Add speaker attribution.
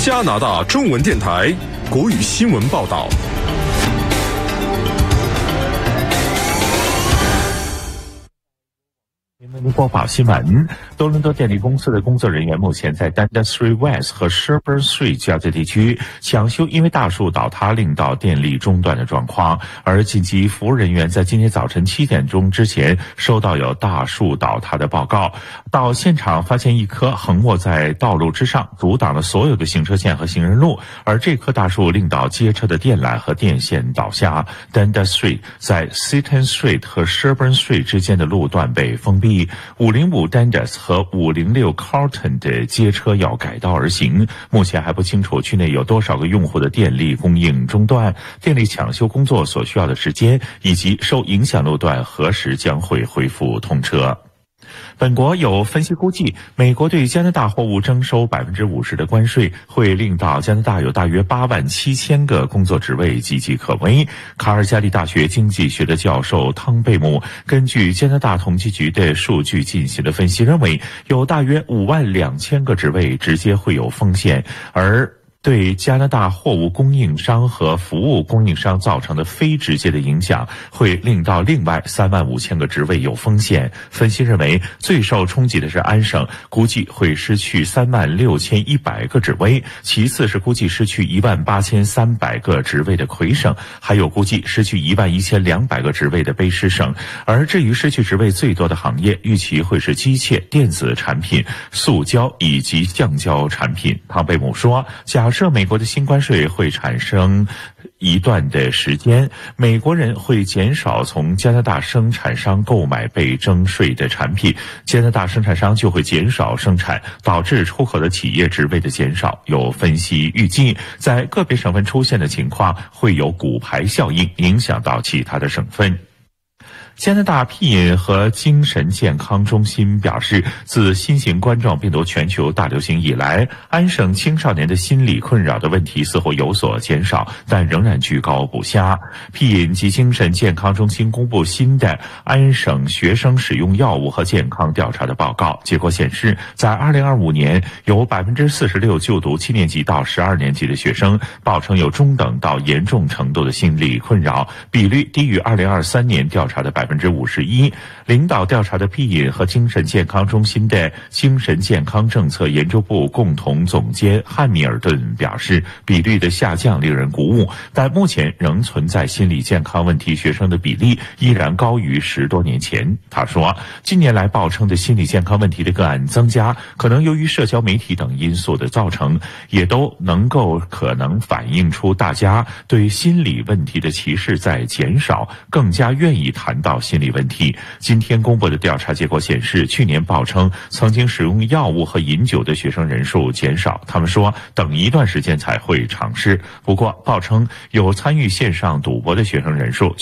Speaker 1: 加拿大中文电台国语新闻报道。
Speaker 2: 播报新闻。多伦多电力公司的工作人员目前在 Dundas Street West 和 Sherbourne Street 交界地区抢修因为大树倒塌令到电力中断的状况，而紧急服务人员在今天早晨7点钟之前收到有大树倒塌的报告，到现场发现一棵横卧在道路之上，阻挡了所有的行车线和行人路，而这棵大树令到街车的电缆和电线倒下。Dundas Street 在 Seton Street 和 Sherbourne Street 之间的路段被封闭，505 Dundas 和506 Carlton 的街车要改道而行。目前还不清楚区内有多少个用户的电力供应中断，电力抢修工作所需要的时间，以及受影响路段何时将会恢复通车。本国有分析估计，美国对加拿大货物征收50%的关税，会令到加拿大有大约87000个工作职位岌岌可危。卡尔加里大学经济学的教授汤贝姆根据加拿大统计局的数据进行的分析，认为有大约52000个职位直接会有风险，而对加拿大货物供应商和服务供应商造成的非直接的影响，会令到另外35000个职位有风险。分析认为，最受冲击的是安省，估计会失去36100个职位，其次是估计失去18300个职位的魁省，还有估计失去11200个职位的卑诗省。而至于失去职位最多的行业，预期会是机械、电子产品、塑胶以及橡胶产品。汤贝姆说，假设美国的新关税会产生一段的时间，美国人会减少从加拿大生产商购买被征税的产品，加拿大生产商就会减少生产，导致出口的企业职位的减少。有分析预计，在个别省份出现的情况会有骨牌效应，影响到其他的省份。加拿大屁眼和精神健康中心表示，自新型冠状病毒全球大流行以来，安省青少年的心理困扰的问题似乎有所减少，但仍然居高不下。屁眼及精神健康中心公布新的安省学生使用药物和健康调查的报告，结果显示，在2025年，有46%就读7年级到12年级的学生报称有中等到严重程度的心理困扰，比率低于2023年调查的51%。领导调查的屁眼和精神健康中心的精神健康政策研究部共同总监汉密尔顿表示，比率的下降令人鼓舞，但目前仍存在心理健康问题学生的比例依然高于10多年前。他说，近年来报称的心理健康问题的个案增加，可能由于社交媒体等因素的造成，也都可能反映出大家对心理问题的歧视在减少，更加愿意谈到心理问题。今天公布的调查结果显示，去年报称曾经使用药物和饮酒的学生人数减少，他们说等一段时间才会尝试。不过报称有参与线上赌博的学生人数